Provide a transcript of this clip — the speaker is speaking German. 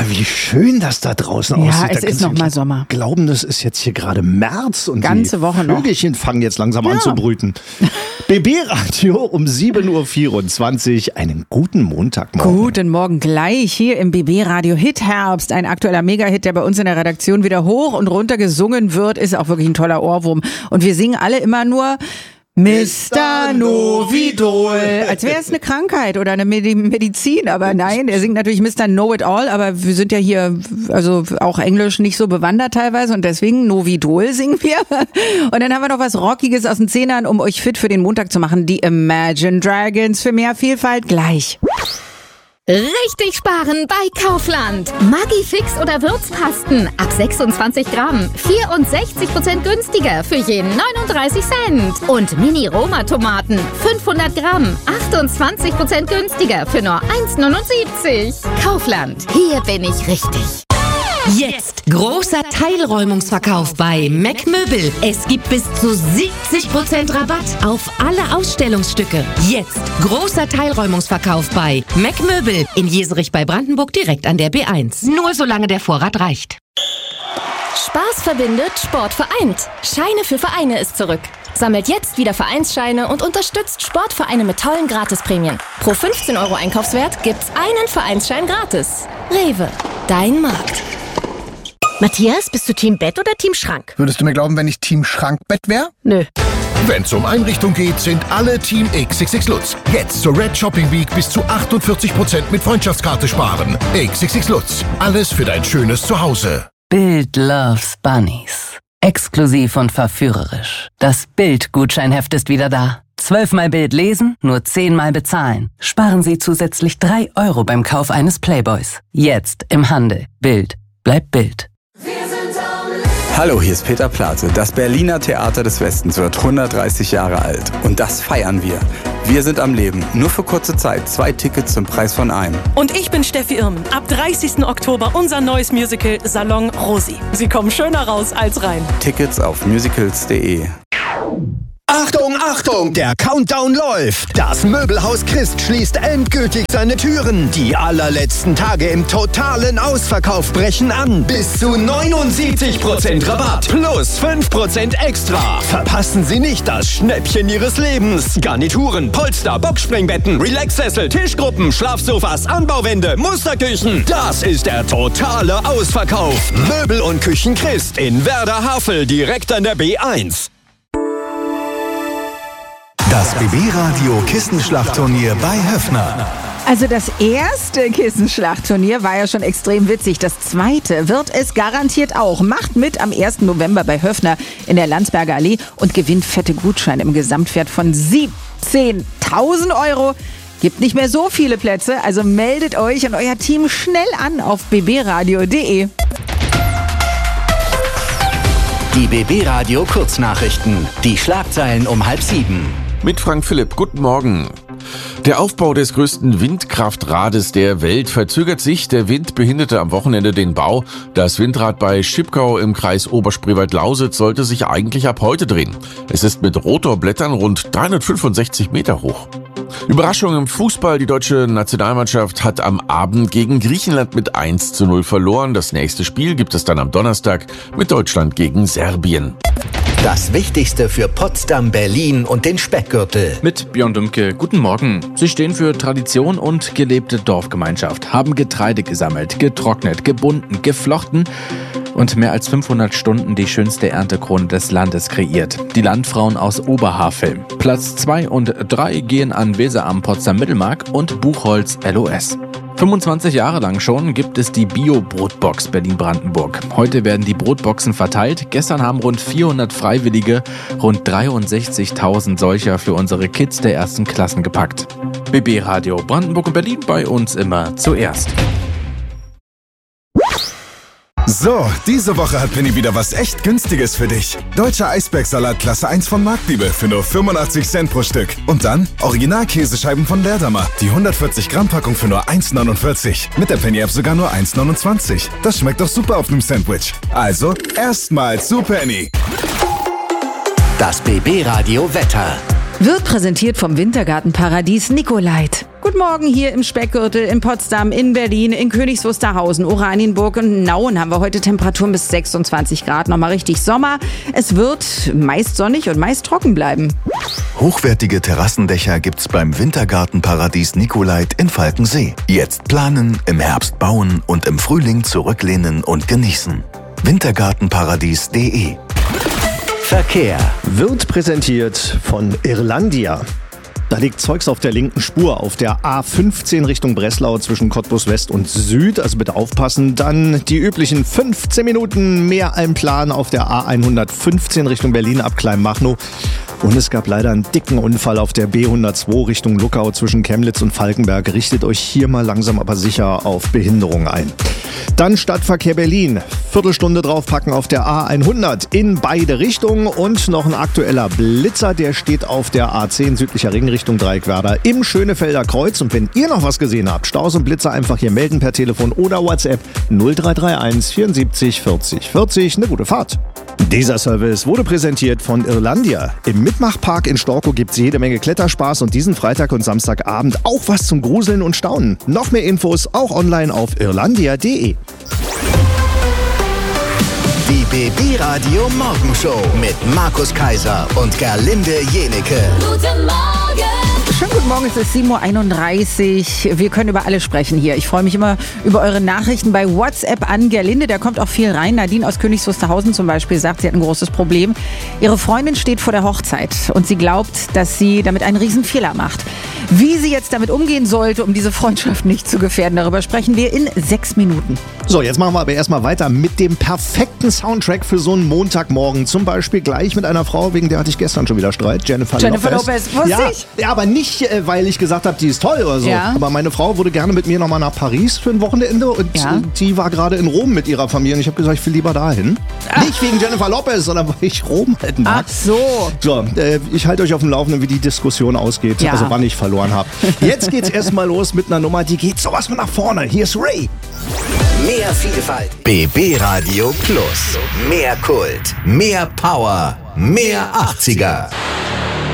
wie schön das da draußen aussieht. Ja, es ist noch mal Sommer. Glauben, das ist jetzt hier gerade März und ganze Woche noch. Die Vögelchen fangen jetzt langsam an zu brüten. BB-Radio um 7.24 Uhr. Einen guten Montagmorgen. Guten Morgen gleich hier im BB-Radio Hit-Herbst. Ein aktueller Mega-Hit, der bei uns in der Redaktion wieder hoch und runter gesungen wird. Ist auch wirklich ein toller Ohrwurm. Und wir singen alle immer nur Mr. Novidol. Als wäre es eine Krankheit oder eine Medizin, aber nein, er singt natürlich Mr. Know-It-All, aber wir sind ja hier, also auch Englisch nicht so bewandert teilweise und deswegen Novidol singen wir. Und dann haben wir noch was Rockiges aus den Zehnern, um euch fit für den Montag zu machen. Die Imagine Dragons für mehr Vielfalt gleich. Richtig sparen bei Kaufland. Maggi-Fix oder Würzpasten ab 26 Gramm. 64% günstiger für jeden 39 Cent. Und Mini-Roma-Tomaten 500 Gramm. 28% günstiger für nur 1,79. Kaufland. Hier bin ich richtig. Jetzt großer Teilräumungsverkauf bei Mac Möbel. Es gibt bis zu 70% Rabatt auf alle Ausstellungsstücke. Jetzt großer Teilräumungsverkauf bei Mac Möbel in Jeserich bei Brandenburg direkt an der B1. Nur solange der Vorrat reicht. Spaß verbindet, Sport vereint. Scheine für Vereine ist zurück. Sammelt jetzt wieder Vereinsscheine und unterstützt Sportvereine mit tollen Gratisprämien. Pro 15 € Einkaufswert gibt's einen Vereinsschein gratis. Rewe, dein Markt. Matthias, bist du Team Bett oder Team Schrank? Würdest du mir glauben, wenn ich Team Schrankbett wäre? Nö. Wenn's um Einrichtung geht, sind alle Team XXX Lutz. Jetzt zur Red Shopping Week bis zu 48% mit Freundschaftskarte sparen. XXX Lutz. Alles für dein schönes Zuhause. Bild loves Bunnies. Exklusiv und verführerisch. Das Bild-Gutscheinheft ist wieder da. 12-mal Bild lesen, nur 10-mal bezahlen. Sparen Sie zusätzlich 3 € beim Kauf eines Playboys. Jetzt im Handel. Bild. Bleibt Bild. Hallo, hier ist Peter Plate. Das Berliner Theater des Westens wird 130 Jahre alt. Und das feiern wir. Wir sind am Leben. Nur für kurze Zeit. 2 Tickets zum Preis von einem. Und ich bin Steffi Irmen. Ab 30. Oktober unser neues Musical Salon Rosi. Sie kommen schöner raus als rein. Tickets auf musicals.de. Achtung, Achtung, der Countdown läuft. Das Möbelhaus Christ schließt endgültig seine Türen. Die allerletzten Tage im totalen Ausverkauf brechen an. Bis zu 79% Rabatt plus 5% extra. Verpassen Sie nicht das Schnäppchen Ihres Lebens. Garnituren, Polster, Boxspringbetten, Relaxsessel, Tischgruppen, Schlafsofas, Anbauwände, Musterküchen. Das ist der totale Ausverkauf. Möbel und Küchen Christ in Werder-Havel direkt an der B1. Das BB-Radio Kissenschlachtturnier bei Höffner. Also das erste Kissenschlachtturnier war ja schon extrem witzig. Das zweite wird es garantiert auch. Macht mit am 1. November bei Höffner in der Landsberger Allee und gewinnt fette Gutscheine im Gesamtwert von 17.000 €. Gibt nicht mehr so viele Plätze, also meldet euch und euer Team schnell an auf bbradio.de. Die BB-Radio Kurznachrichten. Die Schlagzeilen um 6:30. Mit Frank Philipp, guten Morgen. Der Aufbau des größten Windkraftrades der Welt verzögert sich. Der Wind behinderte am Wochenende den Bau. Das Windrad bei Schipkau im Kreis Oberspreewald-Lausitz sollte sich eigentlich ab heute drehen. Es ist mit Rotorblättern rund 365 Meter hoch. Überraschung im Fußball. Die deutsche Nationalmannschaft hat am Abend gegen Griechenland mit 1:0 verloren. Das nächste Spiel gibt es dann am Donnerstag mit Deutschland gegen Serbien. Das Wichtigste für Potsdam, Berlin und den Speckgürtel. Mit Björn Dümke, guten Morgen. Sie stehen für Tradition und gelebte Dorfgemeinschaft, haben Getreide gesammelt, getrocknet, gebunden, geflochten und mehr als 500 Stunden die schönste Erntekrone des Landes kreiert. Die Landfrauen aus Oberhavel. Platz 2 und 3 gehen an Weser am Potsdam Mittelmark und Buchholz LOS. 25 Jahre lang schon gibt es die Bio-Brotbox Berlin-Brandenburg. Heute werden die Brotboxen verteilt. Gestern haben rund 400 Freiwillige rund 63.000 solcher für unsere Kids der ersten Klassen gepackt. BB Radio Brandenburg und Berlin, bei uns immer zuerst. So, diese Woche hat Penny wieder was echt Günstiges für dich. Deutscher Eisbergsalat Klasse 1 von Marktliebe für nur 85 Cent pro Stück. Und dann Original-Käsescheiben von Leerdammer. Die 140 Gramm Packung für nur 1,49. Mit der Penny-App sogar nur 1,29. Das schmeckt doch super auf einem Sandwich. Also, erstmal zu Penny. Das BB Radio Wetter. Wird präsentiert vom Wintergartenparadies Nicolait. Guten Morgen hier im Speckgürtel, in Potsdam, in Berlin, in Königs Wusterhausen, Oranienburg und Nauen haben wir heute Temperaturen bis 26 Grad. Nochmal richtig Sommer. Es wird meist sonnig und meist trocken bleiben. Hochwertige Terrassendächer gibt's beim Wintergartenparadies Nicolait in Falkensee. Jetzt planen, im Herbst bauen und im Frühling zurücklehnen und genießen. Wintergartenparadies.de. Verkehr wird präsentiert von Irlandia. Da liegt Zeugs auf der linken Spur, auf der A15 Richtung Breslau zwischen Cottbus West und Süd. Also bitte aufpassen. Dann die üblichen 15 Minuten mehr ein Plan auf der A115 Richtung Berlin ab Kleinmachnow. Und es gab leider einen dicken Unfall auf der B102 Richtung Luckau zwischen Chemnitz und Falkenberg. Richtet euch hier mal langsam aber sicher auf Behinderung ein. Dann Stadtverkehr Berlin. Viertelstunde draufpacken auf der A100 in beide Richtungen. Und noch ein aktueller Blitzer, der steht auf der A10 südlicher Ring Richtung Dreieckwerder im Schönefelder Kreuz. Und wenn ihr noch was gesehen habt, Staus und Blitzer einfach hier melden per Telefon oder WhatsApp 0331 74 40 40. Eine gute Fahrt. Dieser Service wurde präsentiert von Irlandia. Im Mitmachpark in Storkow gibt's jede Menge Kletterspaß und diesen Freitag und Samstagabend auch was zum Gruseln und Staunen. Noch mehr Infos auch online auf irlandia.de. Die BB Radio Morgenshow mit Markus Kaiser und Gerlinde Jenecke. Guten Morgen! Schönen guten Morgen, es ist 7.31 Uhr. Wir können über alles sprechen hier. Ich freue mich immer über eure Nachrichten bei WhatsApp an Gerlinde. Da kommt auch viel rein. Nadine aus Königs Wusterhausen zum Beispiel sagt, sie hat ein großes Problem. Ihre Freundin steht vor der Hochzeit und sie glaubt, dass sie damit einen riesen Fehler macht. Wie sie jetzt damit umgehen sollte, um diese Freundschaft nicht zu gefährden, darüber sprechen wir in 6 Minuten. So, jetzt machen wir aber erstmal weiter mit dem perfekten Soundtrack für so einen Montagmorgen. Zum Beispiel gleich mit einer Frau, wegen der hatte ich gestern schon wieder Streit. Jennifer Lopez. Wusste ich? Ja, aber nicht, weil ich gesagt habe, die ist toll oder so. Ja. Aber meine Frau würde gerne mit mir nochmal nach Paris für ein Wochenende und die war gerade in Rom mit ihrer Familie und ich habe gesagt, ich will lieber dahin. Nicht wegen Jennifer Lopez, sondern weil ich Rom halt mag. Ach so. So, ich halte euch auf dem Laufenden, wie die Diskussion ausgeht, also wann ich verloren habe. Jetzt geht's erstmal los mit einer Nummer, die geht sowas von nach vorne. Hier ist Ray. Mehr Vielfalt. BB Radio Plus. Mehr Kult. Mehr Power. Mehr 80er.